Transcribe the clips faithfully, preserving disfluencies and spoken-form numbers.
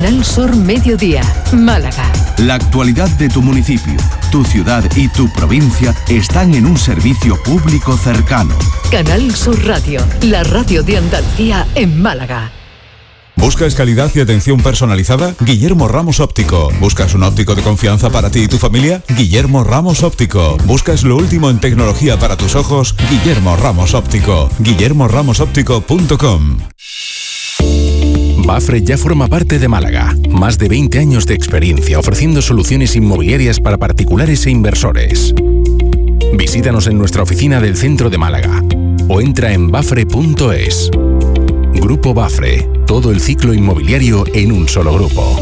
Canal Sur Mediodía, Málaga. La actualidad de tu municipio, tu ciudad y tu provincia están en un servicio público cercano. Canal Sur Radio, la radio de Andalucía en Málaga. ¿Buscas calidad y atención personalizada? Guillermo Ramos Óptico. ¿Buscas un óptico de confianza para ti y tu familia? Guillermo Ramos Óptico. ¿Buscas lo último en tecnología para tus ojos? Guillermo Ramos Óptico. guillermo ramos óptico punto com. Bafre ya forma parte de Málaga. Más de veinte años de experiencia ofreciendo soluciones inmobiliarias para particulares e inversores. Visítanos en nuestra oficina del centro de Málaga o entra en bafre punto es. Grupo Bafre, todo el ciclo inmobiliario en un solo grupo.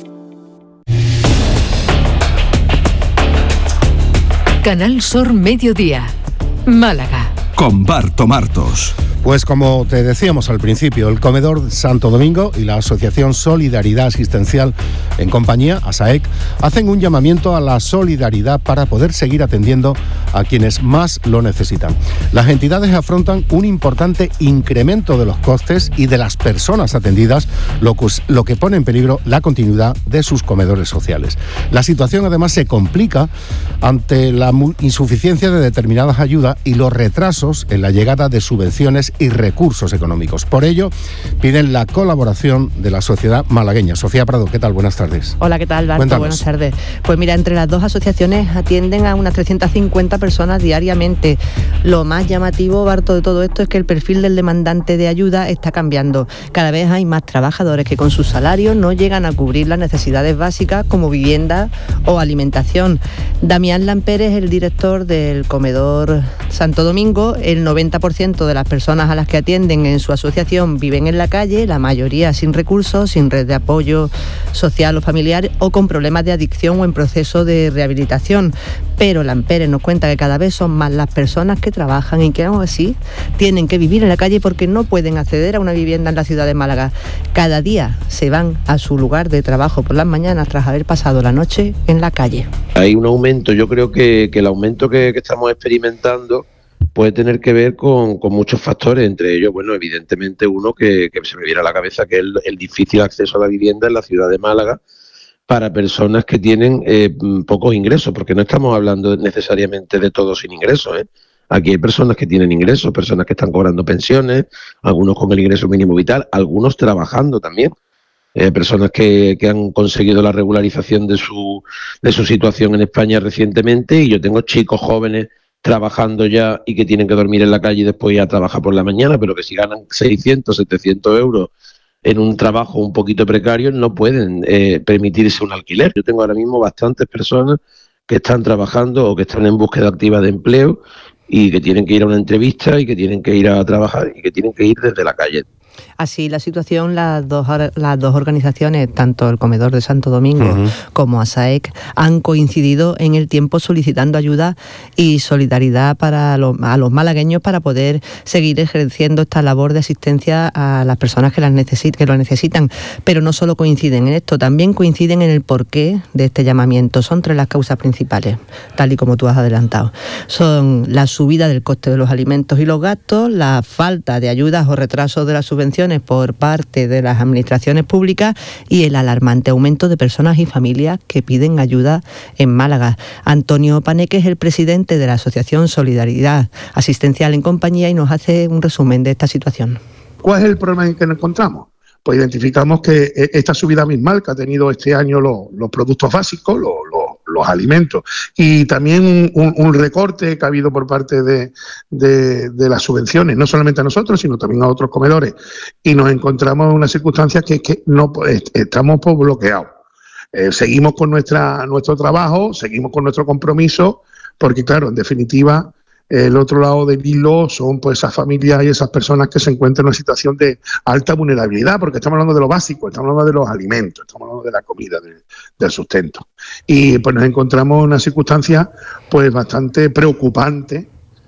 Canal Sur Mediodía, Málaga. Con Barto Martos. Pues como te decíamos al principio, el Comedor Santo Domingo y la Asociación Solidaridad Asistencial en compañía, ASAEC, hacen un llamamiento a la solidaridad para poder seguir atendiendo a quienes más lo necesitan. Las entidades afrontan un importante incremento de los costes y de las personas atendidas, lo que, lo que pone en peligro la continuidad de sus comedores sociales. La situación además se complica ante la insuficiencia de determinadas ayudas y los retrasos en la llegada de subvenciones y recursos económicos. Por ello, piden la colaboración de la sociedad malagueña. Sofía Prado, ¿qué tal? Buenas tardes. Hola, ¿qué tal, Barto? Cuéntanos. Buenas tardes. Pues mira, entre las dos asociaciones atienden a unas trescientas cincuenta personas diariamente. Lo más llamativo, Barto, de todo esto es que el perfil del demandante de ayuda está cambiando. Cada vez hay más trabajadores que con sus salarios no llegan a cubrir las necesidades básicas como vivienda o alimentación. Damián Lampérez, el director del Comedor Santo Domingo, el noventa por ciento de las personas a las que atienden en su asociación viven en la calle, la mayoría sin recursos, sin red de apoyo social o familiar o con problemas de adicción o en proceso de rehabilitación. Pero Lampérez nos cuenta que cada vez son más las personas que trabajan y que aún así tienen que vivir en la calle porque no pueden acceder a una vivienda en la ciudad de Málaga. Cada día se van a su lugar de trabajo por las mañanas tras haber pasado la noche en la calle. Hay un aumento, yo creo que, que el aumento que, que estamos experimentando puede tener que ver con, con muchos factores, entre ellos, bueno, evidentemente uno que, que se me viene a la cabeza, que es el, el difícil acceso a la vivienda en la ciudad de Málaga para personas que tienen eh, pocos ingresos, porque no estamos hablando necesariamente de todos sin ingresos, ¿eh? Aquí hay personas que tienen ingresos, personas que están cobrando pensiones, algunos con el ingreso mínimo vital, algunos trabajando también. Eh, personas que, que han conseguido la regularización de su, de su situación en España recientemente, y yo tengo chicos jóvenes trabajando ya y que tienen que dormir en la calle y después ir a trabajar por la mañana, pero que si ganan seiscientos, setecientos euros en un trabajo un poquito precario no pueden eh, permitirse un alquiler. Yo tengo ahora mismo bastantes personas que están trabajando o que están en búsqueda activa de empleo y que tienen que ir a una entrevista y que tienen que ir a trabajar y que tienen que ir desde la calle. Así la situación, las dos, las dos organizaciones, tanto el Comedor de Santo Domingo uh-huh. como ASAEC, han coincidido en el tiempo solicitando ayuda y solidaridad para los, a los malagueños para poder seguir ejerciendo esta labor de asistencia a las personas que, las necesit- que lo necesitan. Pero no solo coinciden en esto, también coinciden en el porqué de este llamamiento. Son tres las causas principales, tal y como tú has adelantado. Son la subida del coste de los alimentos y los gastos, la falta de ayudas o retrasos de las subvenciones por parte de las administraciones públicas y el alarmante aumento de personas y familias que piden ayuda en Málaga. Antonio Paneque es el presidente de la Asociación Solidaridad Asistencial en Compañía y nos hace un resumen de esta situación. ¿Cuál es el problema en que nos encontramos? Pues identificamos que esta subida abismal que ha tenido este año los, los productos básicos, los, los, los alimentos, y también un, un recorte que ha habido por parte de, de, de las subvenciones, no solamente a nosotros, sino también a otros comedores, y nos encontramos en una circunstancia que, que no estamos pues, bloqueados. Eh, seguimos con nuestra nuestro trabajo, seguimos con nuestro compromiso, porque claro, en definitiva, el otro lado del hilo son pues esas familias y esas personas que se encuentran en una situación de alta vulnerabilidad, porque estamos hablando de lo básico, estamos hablando de los alimentos, estamos hablando de la comida, de, del sustento. Y pues nos encontramos en una circunstancia pues bastante preocupante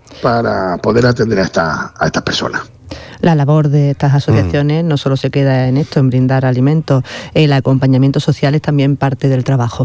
para poder atender a, esta, a estas personas. La labor de estas asociaciones mm. no solo se queda en esto, en brindar alimentos, el acompañamiento social es también parte del trabajo.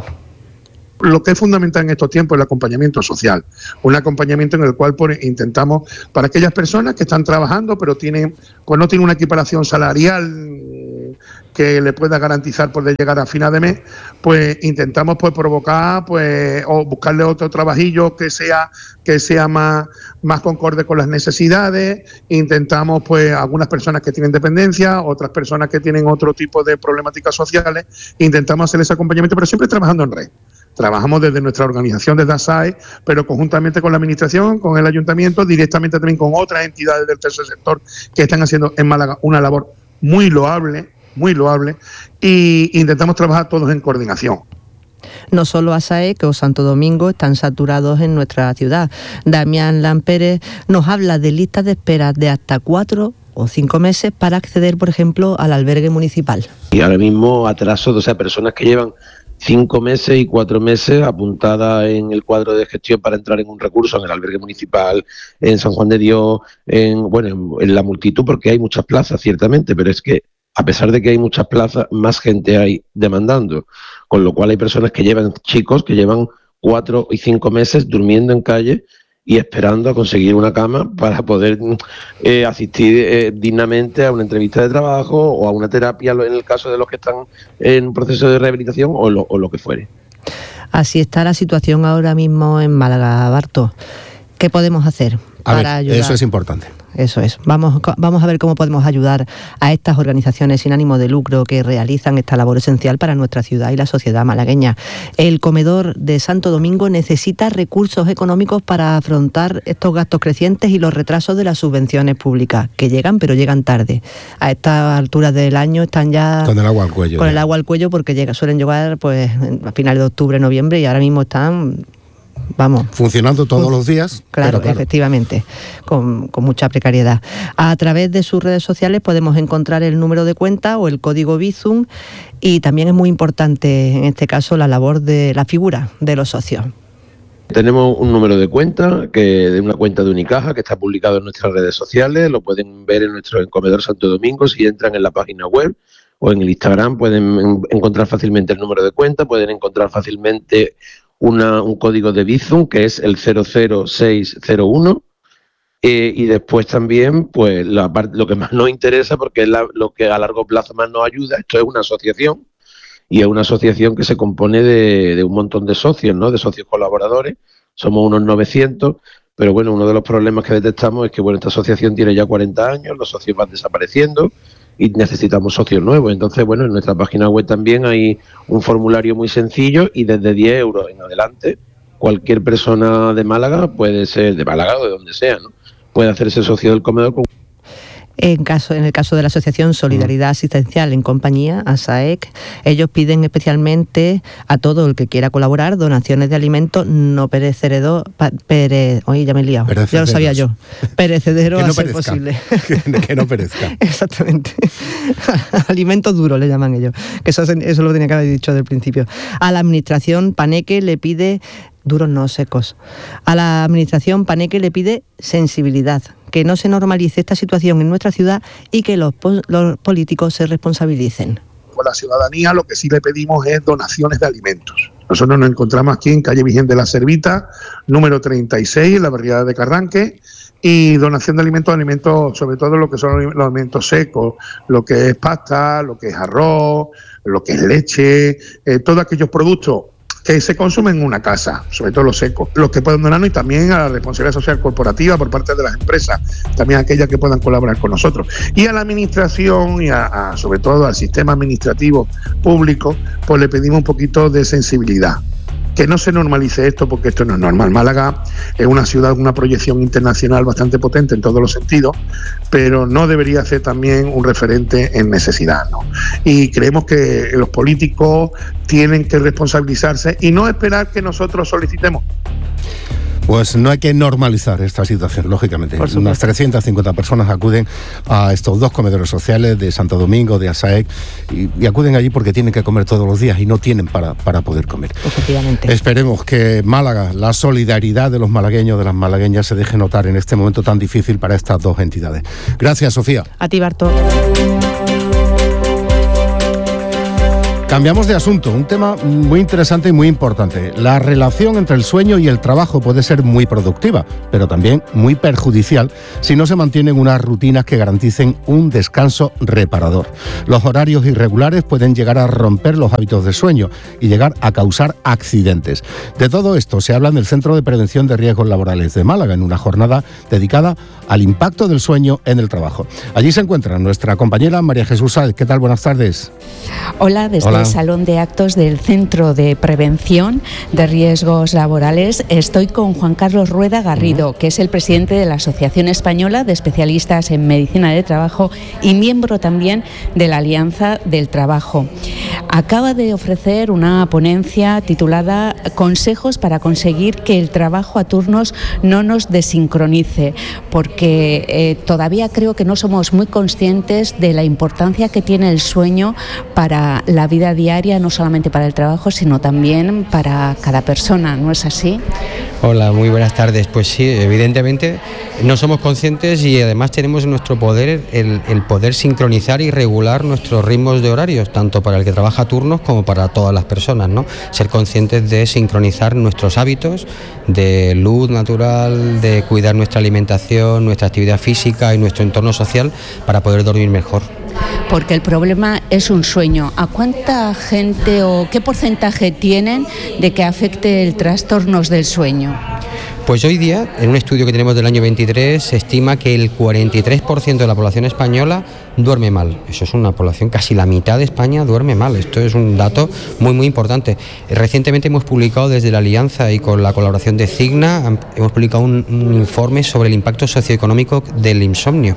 Lo que es fundamental en estos tiempos es el acompañamiento social, un acompañamiento en el cual pues, intentamos, para aquellas personas que están trabajando pero tienen, pues no tienen una equiparación salarial que le pueda garantizar poder llegar a final de mes, pues intentamos pues provocar pues o buscarle otro trabajillo que sea que sea más, más concorde con las necesidades. Intentamos pues algunas personas que tienen dependencia, otras personas que tienen otro tipo de problemáticas sociales, intentamos hacer ese acompañamiento, pero siempre trabajando en red. Trabajamos desde nuestra organización, desde A S A E, pero conjuntamente con la Administración, con el Ayuntamiento, directamente también con otras entidades del tercer sector que están haciendo en Málaga una labor muy loable, muy loable, y intentamos trabajar todos en coordinación. No solo A S A E C o Santo Domingo están saturados en nuestra ciudad. Damián Lampérez nos habla de listas de espera de hasta cuatro o cinco meses para acceder, por ejemplo, al albergue municipal. Y ahora mismo atrasos, o sea, personas que llevan cinco meses y cuatro meses apuntadas en el cuadro de gestión para entrar en un recurso en el albergue municipal, en San Juan de Dios, en bueno, en, en la multitud, porque hay muchas plazas, ciertamente, pero es que a pesar de que hay muchas plazas, más gente hay demandando, con lo cual hay personas que llevan, chicos que llevan cuatro y cinco meses durmiendo en calle y esperando a conseguir una cama para poder eh, asistir eh, dignamente a una entrevista de trabajo o a una terapia en el caso de los que están en un proceso de rehabilitación o lo, o lo que fuere. Así está la situación ahora mismo en Málaga, Barto. ¿Qué podemos hacer para a ver, ayudar? Eso es importante. Eso es. Vamos, vamos a ver cómo podemos ayudar a estas organizaciones sin ánimo de lucro que realizan esta labor esencial para nuestra ciudad y la sociedad malagueña. El comedor de Santo Domingo necesita recursos económicos para afrontar estos gastos crecientes y los retrasos de las subvenciones públicas, que llegan, pero llegan tarde. A estas alturas del año están ya con el agua al cuello. Con ya. el agua al cuello porque llega, suelen llegar pues a finales de octubre, noviembre, y ahora mismo están... Vamos. Funcionando todos fun- los días. Claro, pero claro. efectivamente, con, con mucha precariedad. A través de sus redes sociales podemos encontrar el número de cuenta o el código Bizum, y también es muy importante en este caso la labor de la figura de los socios. Tenemos un número de cuenta, que de una cuenta de Unicaja, que está publicado en nuestras redes sociales, lo pueden ver en nuestro en Comedor Santo Domingo, si entran en la página web o en el Instagram pueden encontrar fácilmente el número de cuenta, pueden encontrar fácilmente Una, un código de Bizum que es el cero cero seis cero uno eh, y después también pues la parte, lo que más nos interesa, porque es la, lo que a largo plazo más nos ayuda. Esto es una asociación y es una asociación que se compone de, de un montón de socios, ¿no? De socios colaboradores. Somos unos novecientos, pero bueno, uno de los problemas que detectamos es que bueno, esta asociación tiene ya cuarenta años, los socios van desapareciendo y necesitamos socios nuevos. Entonces, bueno, en nuestra página web también hay un formulario muy sencillo y desde diez euros en adelante cualquier persona de Málaga, puede ser de Málaga o de donde sea, ¿no? Puede hacerse socio del comedor con... En, caso, en el caso de la Asociación Solidaridad Asistencial en Compañía, A S A E C, ellos piden especialmente a todo el que quiera colaborar donaciones de alimentos no perecederos, pere, oye, ya me he liado, ya lo sabía yo, perecederos no a ser perezca. posible. Que, que no perezca. Exactamente. Alimentos duros le llaman ellos, que eso, eso lo tenía que haber dicho desde el principio. A la Administración Paneque le pide... duros no secos. A la Administración Paneque le pide sensibilidad, que no se normalice esta situación en nuestra ciudad y que los, los políticos se responsabilicen. Con la ciudadanía lo que sí le pedimos es donaciones de alimentos. Nosotros nos encontramos aquí en calle Virgen de la Servita, número treinta y seis, en la barriada de Carranque, y donación de alimentos, alimentos, sobre todo lo que son los alimentos secos, lo que es pasta, lo que es arroz, lo que es leche, eh, todos aquellos productos que se consumen en una casa, sobre todo los secos, los que pueden donarnos, y también a la responsabilidad social corporativa por parte de las empresas, también aquellas que puedan colaborar con nosotros. Y a la administración y a, a, sobre todo al sistema administrativo público, pues le pedimos un poquito de sensibilidad. Que no se normalice esto, porque esto no es normal. Málaga es una ciudad con una proyección internacional bastante potente en todos los sentidos, pero no debería ser también un referente en necesidad, ¿no? Y creemos que los políticos tienen que responsabilizarse y no esperar que nosotros solicitemos. Pues no hay que normalizar esta situación, lógicamente. Unas trescientas cincuenta personas acuden a estos dos comedores sociales de Santo Domingo, de A S A E C, y, y acuden allí porque tienen que comer todos los días y no tienen para, para poder comer. Efectivamente. Esperemos que Málaga, la solidaridad de los malagueños, de las malagueñas, se deje notar en este momento tan difícil para estas dos entidades. Gracias, Sofía. A ti, Barto. Cambiamos de asunto, un tema muy interesante y muy importante. La relación entre el sueño y el trabajo puede ser muy productiva, pero también muy perjudicial si no se mantienen unas rutinas que garanticen un descanso reparador. Los horarios irregulares pueden llegar a romper los hábitos de sueño y llegar a causar accidentes. De todo esto se habla en el Centro de Prevención de Riesgos Laborales de Málaga, en una jornada dedicada al impacto del sueño en el trabajo. Allí se encuentra nuestra compañera María Jesús Sáez. ¿Qué tal? Buenas tardes. Hola, desde Hola. el Salón de Actos del Centro de Prevención de Riesgos Laborales estoy con Juan Carlos Rueda Garrido, que es el presidente de la Asociación Española de Especialistas en Medicina de Trabajo y miembro también de la Alianza del Trabajo. Acaba de ofrecer una ponencia titulada Consejos para conseguir que el trabajo a turnos no nos desincronice, porque eh, todavía creo que no somos muy conscientes de la importancia que tiene el sueño para la vida diaria, no solamente para el trabajo, sino también para cada persona, ¿no es así? Hola, muy buenas tardes. Pues sí, evidentemente no somos conscientes y además tenemos en nuestro poder el, el poder sincronizar y regular nuestros ritmos de horarios, tanto para el que trabaja a turnos como para todas las personas, ¿no? Ser conscientes de sincronizar nuestros hábitos de luz natural, de cuidar nuestra alimentación, nuestra actividad física y nuestro entorno social para poder dormir mejor. Porque el problema es un sueño. ¿A cuánta gente o qué porcentaje tienen de que afecte el trastornos del sueño? Pues hoy día, en un estudio que tenemos del año veintitrés, se estima que el cuarenta y tres por ciento de la población española duerme mal. Eso es una población, casi la mitad de España duerme mal. Esto es un dato muy, muy importante. Recientemente hemos publicado desde la Alianza y con la colaboración de Cigna, hemos publicado un, un informe sobre el impacto socioeconómico del insomnio.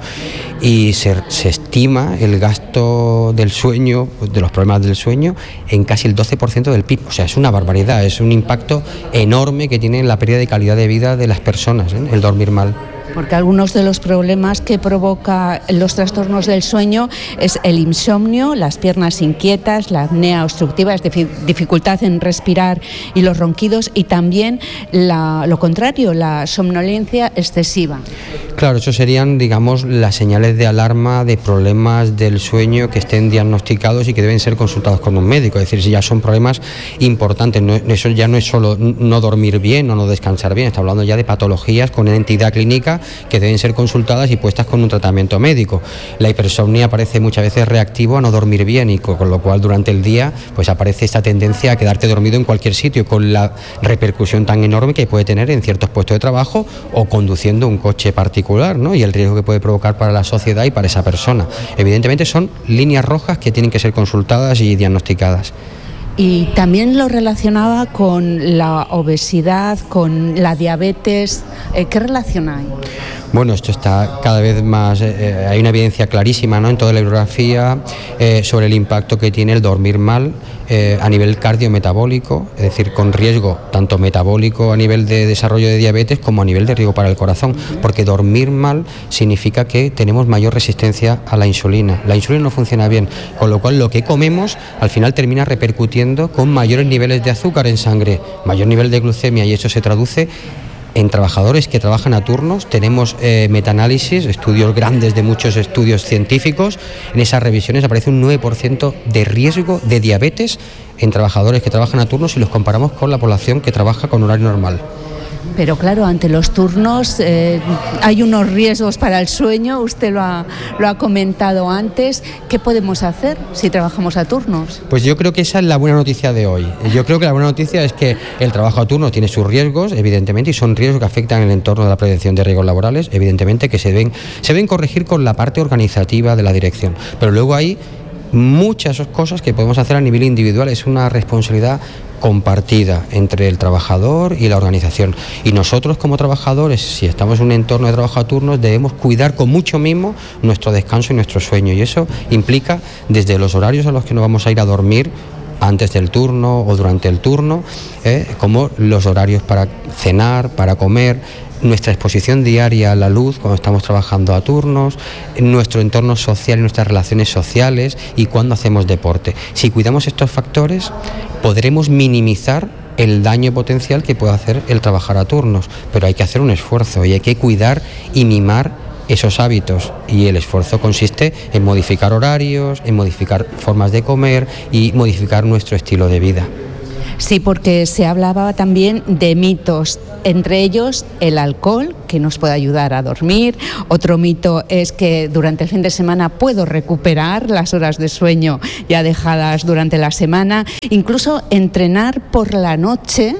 Y se, se estima el gasto del sueño, de los problemas del sueño, en casi el doce por ciento del P I B. O sea, es una barbaridad, es un impacto enorme que tiene en la pérdida de calidad de vida de las personas, ¿eh? El dormir mal. Porque algunos de los problemas que provoca los trastornos del sueño es el insomnio, las piernas inquietas, la apnea obstructiva, es decir, dificultad en respirar y los ronquidos, y también la, lo contrario, la somnolencia excesiva. Claro, eso serían, digamos, las señales de alarma de problemas del sueño que estén diagnosticados y que deben ser consultados con un médico. Es decir, si ya son problemas importantes, no, eso ya no es solo no dormir bien o no descansar bien, está hablando ya de patologías con entidad clínica que deben ser consultadas y puestas con un tratamiento médico. La hipersomnia aparece muchas veces reactivo a no dormir bien y con lo cual durante el día pues aparece esta tendencia a quedarte dormido en cualquier sitio, con la repercusión tan enorme que puede tener en ciertos puestos de trabajo o conduciendo un coche particular, ¿no? Y el riesgo que puede provocar para la sociedad y para esa persona. Evidentemente son líneas rojas que tienen que ser consultadas y diagnosticadas. Y también lo relacionaba con la obesidad, con la diabetes. ¿Qué relación hay? Bueno, esto está cada vez más, eh, hay una evidencia clarísima, ¿no?, en toda la bibliografía eh, sobre el impacto que tiene el dormir mal eh, a nivel cardiometabólico, es decir, con riesgo tanto metabólico a nivel de desarrollo de diabetes como a nivel de riesgo para el corazón, porque dormir mal significa que tenemos mayor resistencia a la insulina. La insulina no funciona bien, con lo cual lo que comemos al final termina repercutiendo con mayores niveles de azúcar en sangre, mayor nivel de glucemia, y eso se traduce en trabajadores que trabajan a turnos. Tenemos eh, metaanálisis, estudios grandes de muchos estudios científicos. En esas revisiones aparece un nueve por ciento de riesgo de diabetes en trabajadores que trabajan a turnos si los comparamos con la población que trabaja con horario normal. Pero claro, ante los turnos eh, hay unos riesgos para el sueño, usted lo ha, lo ha comentado antes. ¿Qué podemos hacer si trabajamos a turnos? Pues yo creo que esa es la buena noticia de hoy. Yo creo que la buena noticia es que el trabajo a turnos tiene sus riesgos, evidentemente, y son riesgos que afectan el entorno de la prevención de riesgos laborales, evidentemente, que se deben, se deben corregir con la parte organizativa de la dirección. Pero luego hay muchas cosas que podemos hacer a nivel individual, es una responsabilidad compartida entre el trabajador y la organización. Y nosotros como trabajadores, si estamos en un entorno de trabajo a turnos, debemos cuidar con mucho mimo nuestro descanso y nuestro sueño. Y eso implica desde los horarios a los que nos vamos a ir a dormir, antes del turno o durante el turno, eh, como los horarios para cenar, para comer, nuestra exposición diaria a la luz cuando estamos trabajando a turnos, nuestro entorno social y nuestras relaciones sociales y cuando hacemos deporte. Si cuidamos estos factores, podremos minimizar el daño potencial que puede hacer el trabajar a turnos, pero hay que hacer un esfuerzo y hay que cuidar y mimar esos hábitos y el esfuerzo consiste en modificar horarios, en modificar formas de comer y modificar nuestro estilo de vida. Sí, porque se hablaba también de mitos, entre ellos el alcohol, que nos puede ayudar a dormir. Otro mito es que durante el fin de semana puedo recuperar las horas de sueño ya dejadas durante la semana. Incluso entrenar por la noche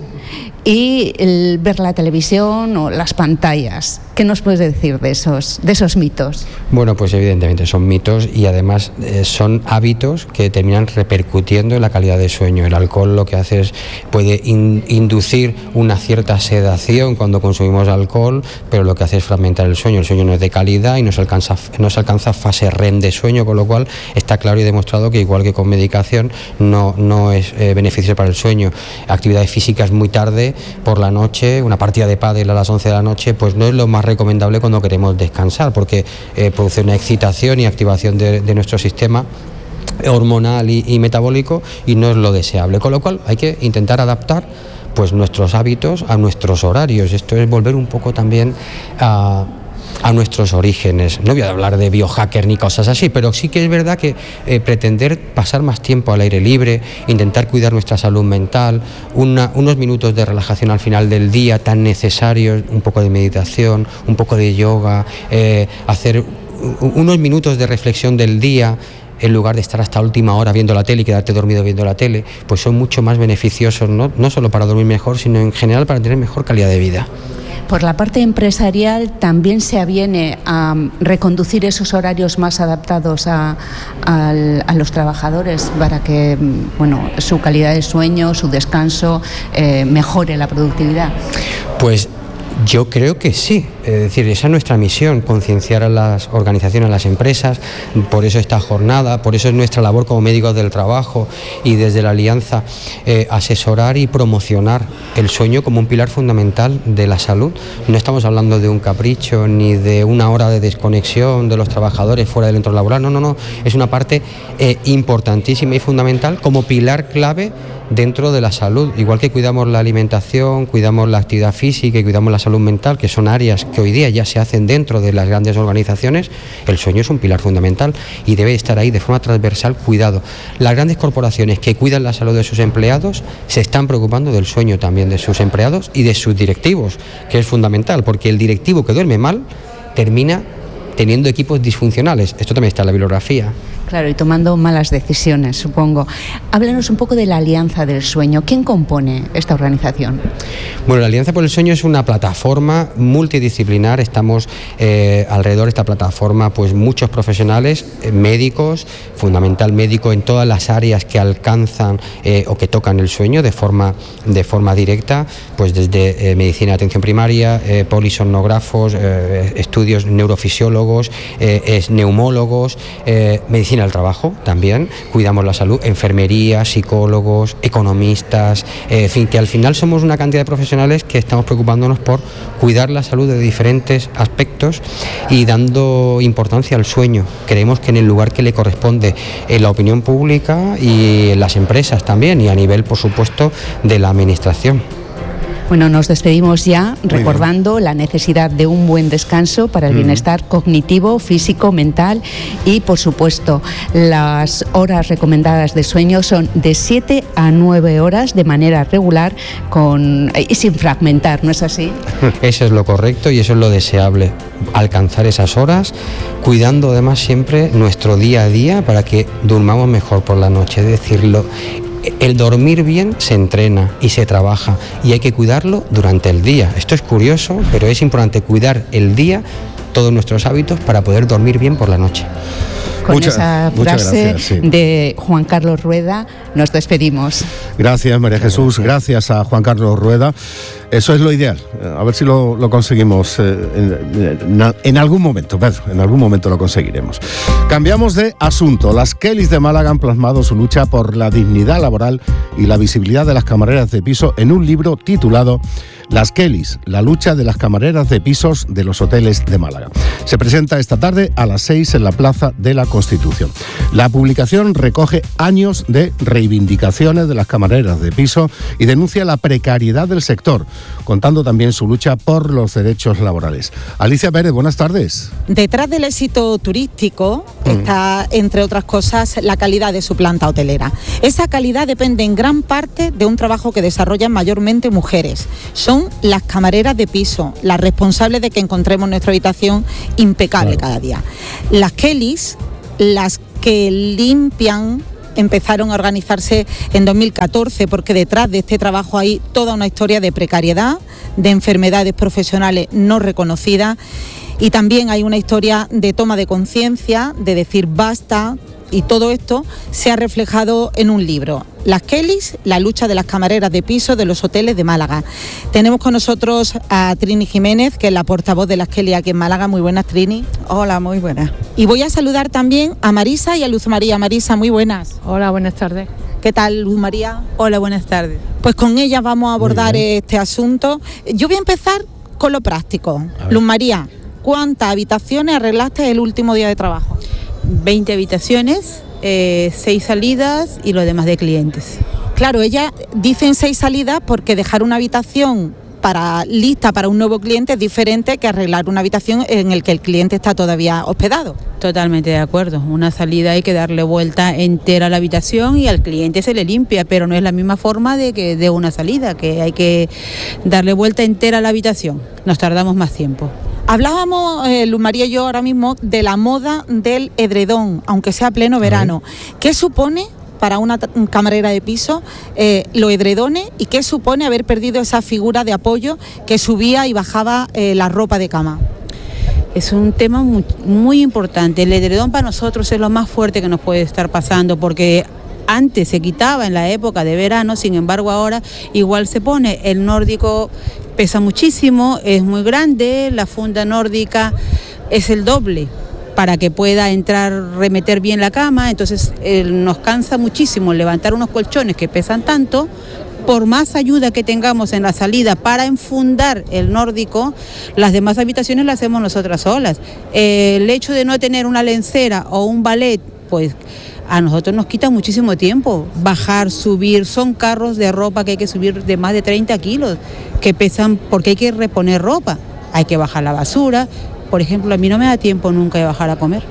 y el ver la televisión o las pantallas. ¿Qué nos puedes decir de esos, de esos mitos? Bueno, pues evidentemente son mitos y además eh, son hábitos que terminan repercutiendo en la calidad de sueño. El alcohol lo que hace es, puede in, inducir una cierta sedación cuando consumimos alcohol, pero lo que hace es fragmentar el sueño. El sueño no es de calidad y no se alcanza, no se alcanza fase R E M de sueño, con lo cual está claro y demostrado que igual que con medicación no, no es eh, beneficioso para el sueño. Actividades físicas muy tarde, por la noche, una partida de pádel a las once de la noche, pues no es lo más recomendable cuando queremos descansar, porque eh, produce una excitación y activación de, de nuestro sistema hormonal y, y metabólico y no es lo deseable, con lo cual hay que intentar adaptar pues nuestros hábitos a nuestros horarios. Esto es volver un poco también a a nuestros orígenes. No voy a hablar de biohacker ni cosas así, pero sí que es verdad que eh, pretender pasar más tiempo al aire libre, intentar cuidar nuestra salud mental, una, unos minutos de relajación al final del día tan necesarios, un poco de meditación, un poco de yoga, eh, hacer unos minutos de reflexión del día, en lugar de estar hasta última hora viendo la tele y quedarte dormido viendo la tele, pues son mucho más beneficiosos, ¿no? No solo para dormir mejor, sino en general para tener mejor calidad de vida. Por la parte empresarial también se aviene a reconducir esos horarios más adaptados a, a, a los trabajadores para que, bueno, su calidad de sueño, su descanso, eh, mejore la productividad. Pues yo creo que sí, es decir, esa es nuestra misión, concienciar a las organizaciones, a las empresas, por eso esta jornada, por eso es nuestra labor como médicos del trabajo y desde la Alianza eh, asesorar y promocionar el sueño como un pilar fundamental de la salud. No estamos hablando de un capricho ni de una hora de desconexión de los trabajadores fuera del entorno laboral, no, no, no, es una parte eh, importantísima y fundamental como pilar clave dentro de la salud, igual que cuidamos la alimentación, cuidamos la actividad física y cuidamos la salud mental, que son áreas que hoy día ya se hacen dentro de las grandes organizaciones, el sueño es un pilar fundamental y debe estar ahí de forma transversal cuidado. Las grandes corporaciones que cuidan la salud de sus empleados se están preocupando del sueño también de sus empleados y de sus directivos, que es fundamental, porque el directivo que duerme mal termina teniendo equipos disfuncionales. Esto también está en la bibliografía. Claro, y tomando malas decisiones, supongo. Háblanos un poco de la Alianza del Sueño. ¿Quién compone esta organización? Bueno, la Alianza por el Sueño es una plataforma multidisciplinar. Estamos eh, alrededor de esta plataforma, pues muchos profesionales, eh, médicos, fundamental médico en todas las áreas que alcanzan eh, o que tocan el sueño de forma, de forma directa, pues desde eh, medicina de atención primaria, eh, polisomnógrafos, eh, estudios neurofisiólogos, eh, es neumólogos, eh, medicina del trabajo también, cuidamos la salud, enfermería, psicólogos, economistas, eh, en fin, que al final somos una cantidad de profesionales que estamos preocupándonos por cuidar la salud de diferentes aspectos y dando importancia al sueño. Creemos que en el lugar que le corresponde en la opinión pública y en las empresas también y a nivel, por supuesto, de la administración. Bueno, nos despedimos ya recordando la necesidad de un buen descanso para el bienestar cognitivo, físico, mental y, por supuesto, las horas recomendadas de sueño son de siete a nueve horas de manera regular con, y sin fragmentar, ¿no es así? Eso es lo correcto y eso es lo deseable, alcanzar esas horas, cuidando además siempre nuestro día a día para que durmamos mejor por la noche, es decirlo. El dormir bien se entrena y se trabaja y hay que cuidarlo durante el día. Esto es curioso, pero es importante cuidar el día, todos nuestros hábitos para poder dormir bien por la noche. Con Muchas, esa frase gracias, sí. de Juan Carlos Rueda nos despedimos. Gracias, María Jesús, gracias a Juan Carlos Rueda. Eso es lo ideal, a ver si lo, lo conseguimos eh, en, en, en algún momento, Pedro, en algún momento lo conseguiremos. Cambiamos de asunto. Las Kellys de Málaga han plasmado su lucha por la dignidad laboral y la visibilidad de las camareras de piso en un libro titulado Las Kellys, la lucha de las camareras de pisos de los hoteles de Málaga. Se presenta esta tarde a las seis en la Plaza de la Constitución. La publicación recoge años de reivindicación reivindicaciones de las camareras de piso y denuncia la precariedad del sector, contando también su lucha por los derechos laborales. Alicia Pérez, buenas tardes. Detrás del éxito turístico mm. está, entre otras cosas, la calidad de su planta hotelera. Esa calidad depende en gran parte de un trabajo que desarrollan mayormente mujeres. Son las camareras de piso, las responsables de que encontremos nuestra habitación impecable claro. cada día. Las Kellys, las que limpian, empezaron a organizarse en dos mil catorce porque detrás de este trabajo hay toda una historia de precariedad, de enfermedades profesionales no reconocidas y también hay una historia de toma de conciencia, de decir basta, y todo esto se ha reflejado en un libro, Las Kellys, la lucha de las camareras de piso de los hoteles de Málaga. Tenemos con nosotros a Trini Jiménez, que es la portavoz de las Kellys aquí en Málaga. Muy buenas, Trini. Hola, muy buenas. Y voy a saludar también a Marisa y a Luz María. Marisa, muy buenas. Hola, buenas tardes. ¿Qué tal, Luz María? Hola, buenas tardes. Pues con ellas vamos a abordar este asunto. Yo voy a empezar con lo práctico. Luz María, ¿cuántas habitaciones arreglaste el último día de trabajo? veinte habitaciones, eh, seis salidas y lo demás de clientes. Claro, ella dicen seis salidas porque dejar una habitación para lista para un nuevo cliente es diferente que arreglar una habitación en la que el cliente está todavía hospedado. Totalmente de acuerdo. Una salida hay que darle vuelta entera a la habitación y al cliente se le limpia, pero no es la misma forma de que de una salida, que hay que darle vuelta entera a la habitación. Nos tardamos más tiempo. Hablábamos, eh, Luz María y yo ahora mismo, de la moda del edredón, aunque sea pleno verano. ¿Qué supone para una camarera de piso eh, los edredones y qué supone haber perdido esa figura de apoyo que subía y bajaba eh, la ropa de cama? Es un tema muy, muy importante. El edredón para nosotros es lo más fuerte que nos puede estar pasando porque antes se quitaba en la época de verano, sin embargo ahora igual se pone. El nórdico pesa muchísimo, es muy grande, la funda nórdica es el doble para que pueda entrar, remeter bien la cama, entonces eh, nos cansa muchísimo levantar unos colchones que pesan tanto. Por más ayuda que tengamos en la salida para enfundar el nórdico, las demás habitaciones las hacemos nosotras solas. Eh, el hecho de no tener una lencera o un ballet, pues a nosotros nos quita muchísimo tiempo. Bajar, subir, son carros de ropa que hay que subir de más de treinta kilos, que pesan porque hay que reponer ropa, hay que bajar la basura. Por ejemplo, a mí no me da tiempo nunca de bajar a comer.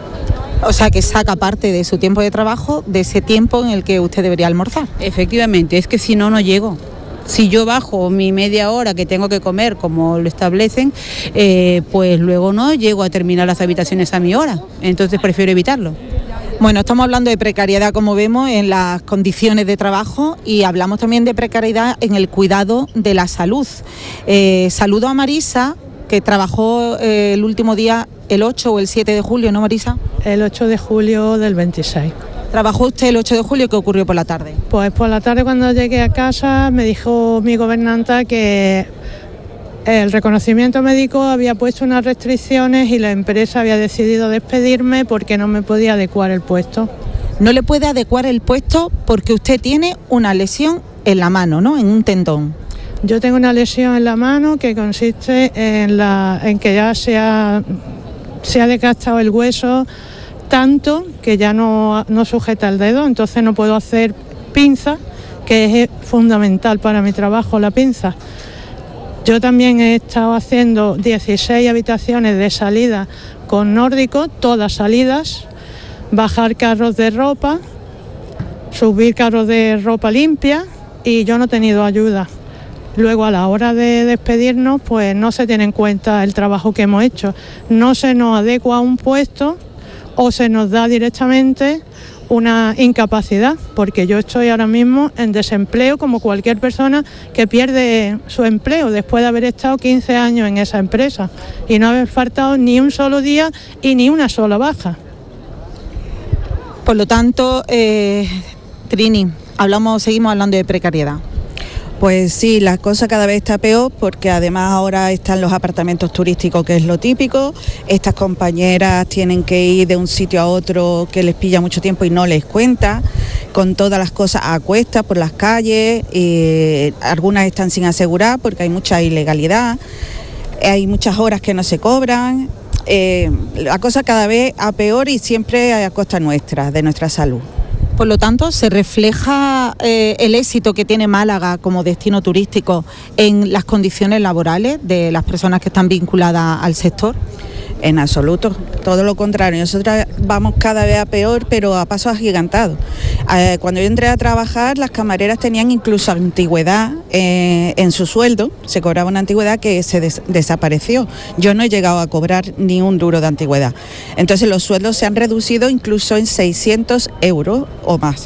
O sea, que saca parte de su tiempo de trabajo, de ese tiempo en el que usted debería almorzar. Efectivamente, es que si no, no llego. Si yo bajo mi media hora que tengo que comer, como lo establecen, eh, pues luego no llego a terminar las habitaciones a mi hora. Entonces prefiero evitarlo. Bueno, estamos hablando de precariedad, como vemos, en las condiciones de trabajo y hablamos también de precariedad en el cuidado de la salud. Eh, saludo a Marisa, que trabajó eh, el último día, el ocho o el siete de julio, ¿no, Marisa? El ocho de julio del veintiséis. ¿Trabajó usted el ocho de julio? ¿Qué ocurrió por la tarde? Pues por la tarde, cuando llegué a casa, me dijo mi gobernanta que el reconocimiento médico había puesto unas restricciones y la empresa había decidido despedirme porque no me podía adecuar el puesto. No le puede adecuar el puesto porque usted tiene una lesión en la mano, ¿no? En un tendón. Yo tengo una lesión en la mano que consiste en, la, en que ya se ha, se ha desgastado el hueso tanto que ya no, no sujeta el dedo, entonces no puedo hacer pinza, que es fundamental para mi trabajo, la pinza. Yo también he estado haciendo dieciséis habitaciones de salida con nórdico, todas salidas, bajar carros de ropa, subir carros de ropa limpia y yo no he tenido ayuda. Luego, a la hora de despedirnos, pues no se tiene en cuenta el trabajo que hemos hecho. No se nos adecua a un puesto o se nos da directamente una incapacidad, porque yo estoy ahora mismo en desempleo como cualquier persona que pierde su empleo después de haber estado quince años en esa empresa y no haber faltado ni un solo día y ni una sola baja. Por lo tanto, eh, Trini, hablamos, seguimos hablando de precariedad. Pues sí, la cosa cada vez está peor porque además ahora están los apartamentos turísticos, que es lo típico. Estas compañeras tienen que ir de un sitio a otro que les pilla mucho tiempo y no les cuenta, con todas las cosas a cuestas por las calles, y algunas están sin asegurar porque hay mucha ilegalidad, hay muchas horas que no se cobran. Eh, la cosa cada vez a peor y siempre a costa nuestra, de nuestra salud. por lo tanto, ¿se refleja eh, el éxito que tiene Málaga como destino turístico en las condiciones laborales de las personas que están vinculadas al sector? En absoluto, todo lo contrario. Nosotros vamos cada vez a peor, pero a pasos agigantados. Eh, cuando yo entré a trabajar, las camareras tenían incluso antigüedad eh, en su sueldo, se cobraba una antigüedad que se des- desapareció. Yo no he llegado a cobrar ni un duro de antigüedad. Entonces los sueldos se han reducido incluso en seiscientos euros o más.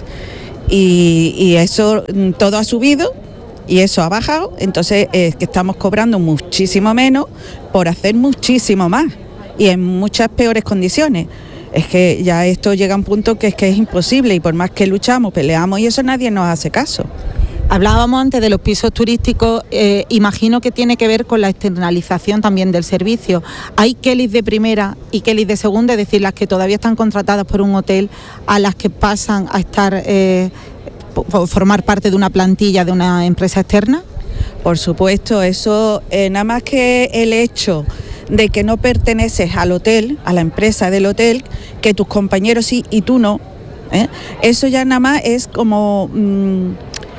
Y, y eso todo ha subido. Y eso ha bajado, entonces es que estamos cobrando muchísimo menos por hacer muchísimo más y en muchas peores condiciones. Es que ya esto llega a un punto que es que es imposible y por más que luchamos, peleamos y eso nadie nos hace caso. Hablábamos antes de los pisos turísticos, eh, imagino que tiene que ver con la externalización también del servicio. Hay Kellys de primera y Kellys de segunda, es decir, las que todavía están contratadas por un hotel, a las que pasan a estar... Eh, formar parte de una plantilla de una empresa externa? Por supuesto, eso eh, nada más que el hecho de que no perteneces al hotel, a la empresa del hotel, que tus compañeros sí y tú no, ¿eh? Eso ya nada más es como mmm,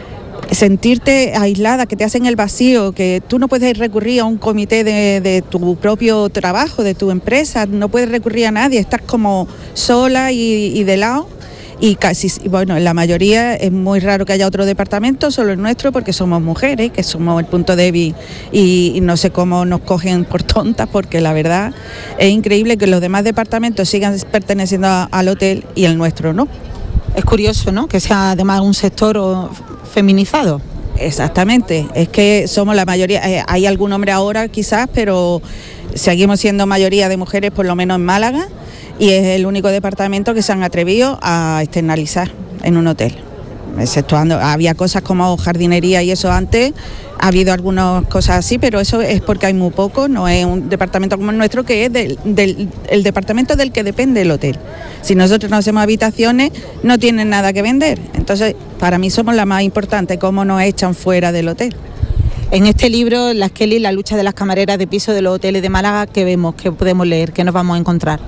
sentirte aislada, que te hacen el vacío, que tú no puedes recurrir a un comité de, de tu propio trabajo, de tu empresa, no puedes recurrir a nadie, estás como sola y, y de lado. Y casi, bueno, en la mayoría es muy raro que haya otro departamento, solo el nuestro, porque somos mujeres, que somos el punto débil y, y no sé cómo nos cogen por tontas, porque la verdad es increíble que los demás departamentos sigan perteneciendo a, al hotel y el nuestro no. Es curioso, ¿no?, que sea además un sector feminizado. Exactamente, es que somos la mayoría, eh, hay algún hombre ahora quizás, pero seguimos siendo mayoría de mujeres, por lo menos en Málaga. Y es el único departamento que se han atrevido a externalizar en un hotel. Exceptuando, había cosas como jardinería y eso antes, ha habido algunas cosas así, pero eso es porque hay muy poco, no es un departamento como el nuestro, que es del, del el departamento del que depende el hotel. Si nosotros no hacemos habitaciones, no tienen nada que vender. Entonces, para mí somos la más importante, cómo nos echan fuera del hotel. En este libro, Las Kellys, la lucha de las camareras de piso de los hoteles de Málaga, ¿qué vemos, qué podemos leer, qué nos vamos a encontrar?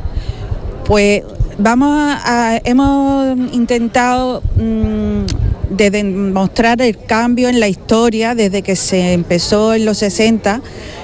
Pues vamos a, a hemos intentado mmm, de demostrar el cambio en la historia desde que se empezó en los sesenta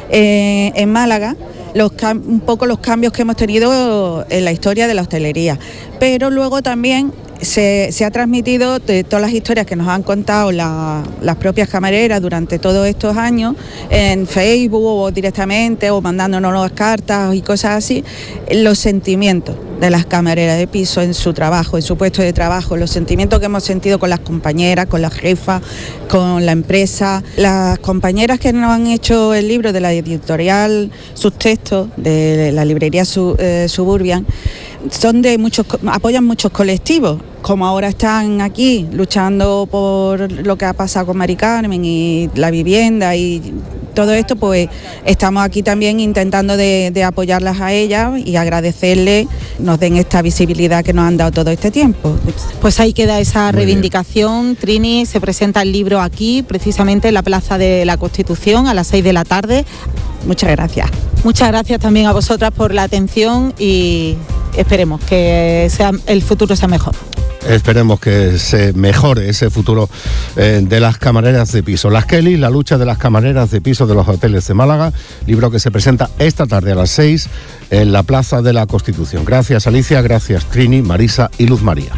eh, en Málaga, los, un poco los cambios que hemos tenido en la historia de la hostelería, pero luego también se, se ha transmitido de todas las historias que nos han contado la, las propias camareras durante todos estos años en Facebook o directamente o mandándonos las cartas y cosas así, los sentimientos de las camareras de piso en su trabajo, en su puesto de trabajo, los sentimientos que hemos sentido con las compañeras, con la jefa, con la empresa. Las compañeras que nos han hecho el libro de la editorial Subtexto, de la librería Sub, eh, Suburbian, son de muchos, apoyan muchos colectivos, como ahora están aquí luchando por lo que ha pasado con Mari Carmen y la vivienda y todo esto, pues estamos aquí también intentando de, de apoyarlas a ellas y agradecerles nos den esta visibilidad que nos han dado todo este tiempo. Pues ahí queda esa reivindicación. Trini, se presenta el libro aquí, precisamente en la Plaza de la Constitución, a las seis de la tarde. Muchas gracias. Muchas gracias también a vosotras por la atención y esperemos que sea, el futuro sea mejor. Esperemos que se mejore ese futuro eh, de las camareras de piso. Las Kellys, la lucha de las camareras de piso de los hoteles de Málaga, libro que se presenta esta tarde a las seis en la Plaza de la Constitución. Gracias Alicia, gracias Trini, Marisa y Luz María.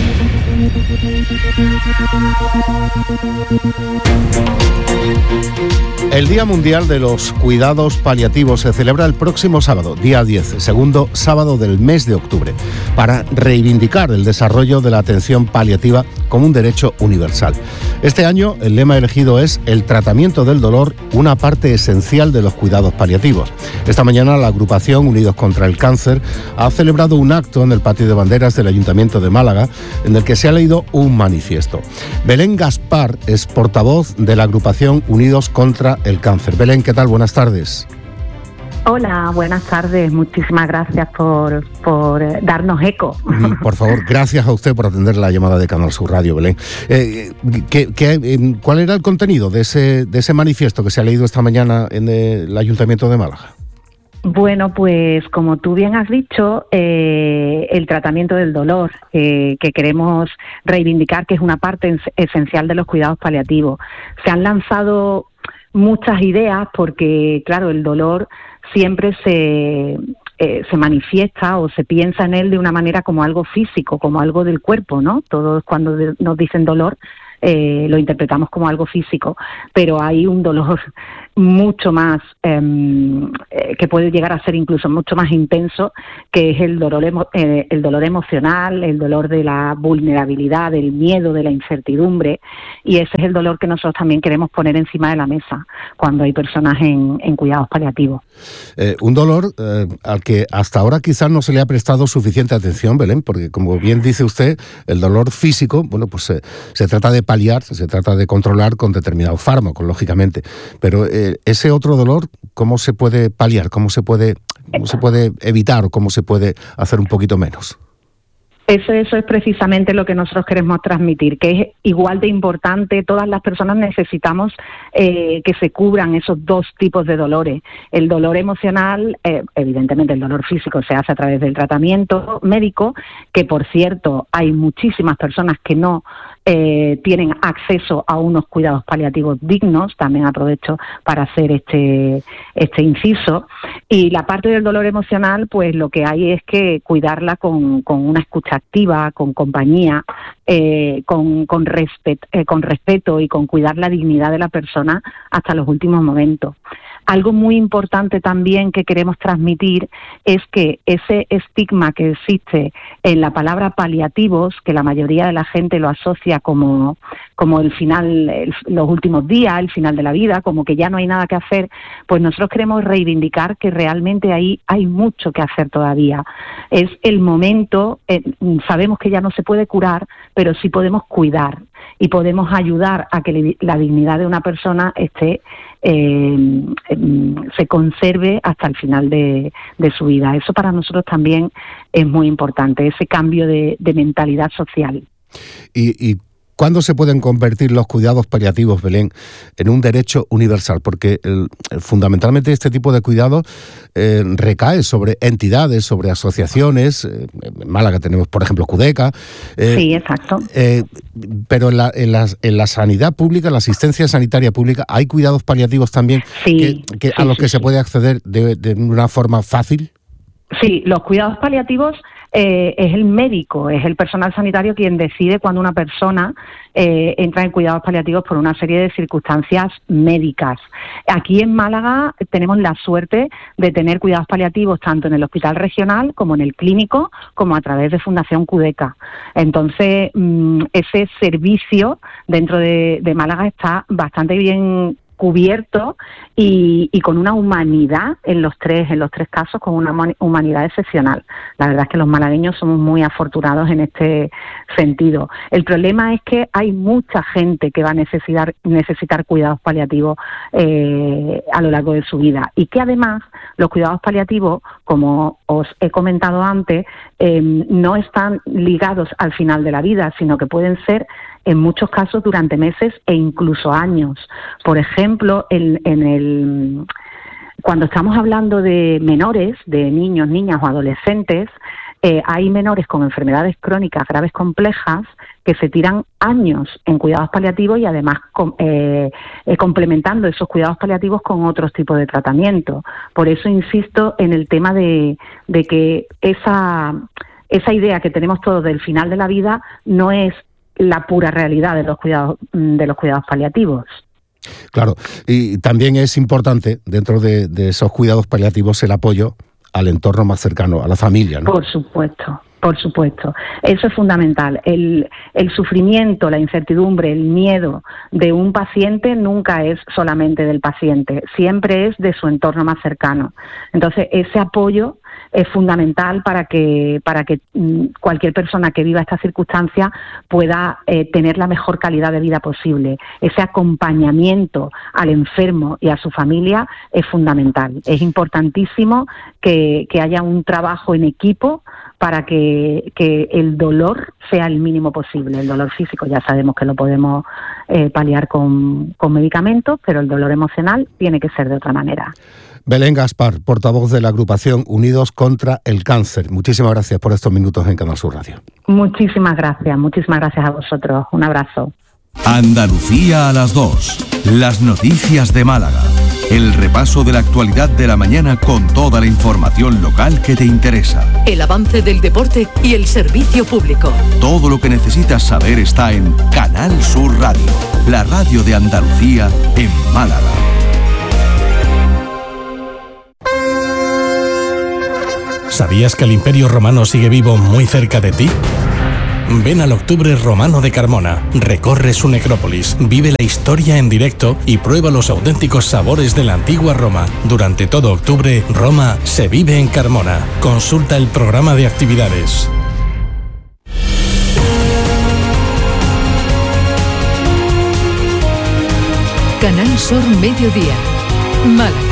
El Día Mundial de los Cuidados Paliativos se celebra el próximo sábado, día diez, segundo sábado del mes de octubre, para reivindicar el desarrollo de la atención paliativa como un derecho universal. Este año el lema elegido es el tratamiento del dolor, una parte esencial de los cuidados paliativos. Esta mañana la agrupación Unidos contra el Cáncer ha celebrado un acto en el patio de banderas del Ayuntamiento de Málaga en el que se ha leído un manifiesto. Belén Gaspar es portavoz de la agrupación Unidos contra el Cáncer. Belén, ¿qué tal? Buenas tardes. Hola, buenas tardes. Muchísimas gracias por, por darnos eco. Por favor, gracias a usted por atender la llamada de Canal Sur Radio, Belén. Eh, ¿qué, qué, ¿Cuál era el contenido de ese, de ese manifiesto que se ha leído esta mañana en el Ayuntamiento de Málaga? Bueno, pues como tú bien has dicho, eh, el tratamiento del dolor, eh, que queremos reivindicar que es una parte es- esencial de los cuidados paliativos. Se han lanzado muchas ideas porque, claro, el dolor siempre se... Eh, se manifiesta o se piensa en él de una manera como algo físico, como algo del cuerpo, ¿no? Todos cuando de- nos dicen dolor eh, lo interpretamos como algo físico, pero hay un dolor mucho más, eh, eh, que puede llegar a ser incluso mucho más intenso, que es el dolor, emo- eh, el dolor emocional, el dolor de la vulnerabilidad, del miedo, de la incertidumbre, y ese es el dolor que nosotros también queremos poner encima de la mesa cuando hay personas en, en cuidados paliativos. Eh, un dolor eh, al que hasta ahora quizás no se le ha prestado suficiente atención, Belén, porque como bien dice usted, el dolor físico, bueno, pues eh, se trata de paliar, se trata de controlar con determinados fármacos, lógicamente, pero eh, ese otro dolor, ¿cómo se puede paliar? ¿Cómo se puede, cómo se puede evitar o cómo se puede hacer un poquito menos? Eso, eso es precisamente lo que nosotros queremos transmitir, que es igual de importante. Todas las personas necesitamos eh, que se cubran esos dos tipos de dolores. El dolor emocional, eh, evidentemente el dolor físico se hace a través del tratamiento médico, que por cierto hay muchísimas personas que no eh, tienen acceso a unos cuidados paliativos dignos. También aprovecho para hacer este, este inciso. Y la parte del dolor emocional, pues lo que hay es que cuidarla con, con una escucha activa, con compañía, eh, con, con, respet, eh, con respeto y con cuidar la dignidad de la persona hasta los últimos momentos. Algo muy importante también que queremos transmitir es que ese estigma que existe en la palabra paliativos, que la mayoría de la gente lo asocia como, como el final, el, los últimos días, el final de la vida, como que ya no hay nada que hacer, pues nosotros queremos reivindicar que realmente ahí hay mucho que hacer todavía. Es el momento, eh, sabemos que ya no se puede curar, pero sí podemos cuidar y podemos ayudar a que la dignidad de una persona esté eh, se conserve hasta el final de, de su vida. Eso para nosotros también es muy importante, ese cambio de, de mentalidad social. Y, y ¿cuándo se pueden convertir los cuidados paliativos, Belén, en un derecho universal? Porque el, fundamentalmente este tipo de cuidados eh, recae sobre entidades, sobre asociaciones. Eh, en Málaga tenemos, por ejemplo, Cudeca. Eh, sí, exacto. Eh, pero en la, en, la, en la sanidad pública, en la asistencia sanitaria pública, ¿hay cuidados paliativos también sí, que, que sí, a los sí, que sí. se puede acceder de, de una forma fácil? Sí, los cuidados paliativos eh, es el médico, es el personal sanitario quien decide cuando una persona eh, entra en cuidados paliativos por una serie de circunstancias médicas. Aquí en Málaga tenemos la suerte de tener cuidados paliativos tanto en el hospital regional como en el clínico, como a través de Fundación Cudeca. Entonces, mmm, ese servicio dentro de, de Málaga está bastante bien cubierto y, y con una humanidad en los tres en los tres casos, con una humanidad excepcional. La verdad es que los malagueños somos muy afortunados en este sentido. El problema es que hay mucha gente que va a necesitar necesitar cuidados paliativos eh, a lo largo de su vida, y que además los cuidados paliativos, como os he comentado antes, eh, no están ligados al final de la vida, sino que pueden ser en muchos casos durante meses e incluso años. Por ejemplo, en, en el, cuando estamos hablando de menores, de niños, niñas o adolescentes, eh, hay menores con enfermedades crónicas graves complejas que se tiran años en cuidados paliativos y además com, eh, eh, complementando esos cuidados paliativos con otros tipos de tratamiento. Por eso insisto en el tema de, de que esa, esa idea que tenemos todos del final de la vida no es la pura realidad de los cuidados de los cuidados paliativos. Claro, y también es importante dentro de, de esos cuidados paliativos el apoyo al entorno más cercano, a la familia, ¿no? Por supuesto, por supuesto. Eso es fundamental. El, el sufrimiento, la incertidumbre, el miedo de un paciente nunca es solamente del paciente, siempre es de su entorno más cercano. Entonces, ese apoyo es fundamental para que para que mm, cualquier persona que viva esta circunstancia pueda eh, tener la mejor calidad de vida posible. Ese acompañamiento al enfermo y a su familia es fundamental. Es importantísimo que, que haya un trabajo en equipo para que, que el dolor sea el mínimo posible. El dolor físico ya sabemos que lo podemos eh, paliar con, con medicamentos, pero el dolor emocional tiene que ser de otra manera. Belén Gaspar, portavoz de la agrupación Unidos contra el Cáncer. Muchísimas gracias por estos minutos en Canal Sur Radio. Muchísimas gracias, muchísimas gracias a vosotros. Un abrazo. Andalucía a las dos. Las noticias de Málaga. El repaso de la actualidad de la mañana con toda la información local que te interesa. El avance del deporte y el servicio público. Todo lo que necesitas saber está en Canal Sur Radio, la radio de Andalucía en Málaga. ¿Sabías que el Imperio Romano sigue vivo muy cerca de ti? Ven al Octubre Romano de Carmona, recorre su necrópolis, vive la historia en directo y prueba los auténticos sabores de la antigua Roma. Durante todo octubre, Roma se vive en Carmona. Consulta el programa de actividades. Canal Sur Mediodía, Málaga.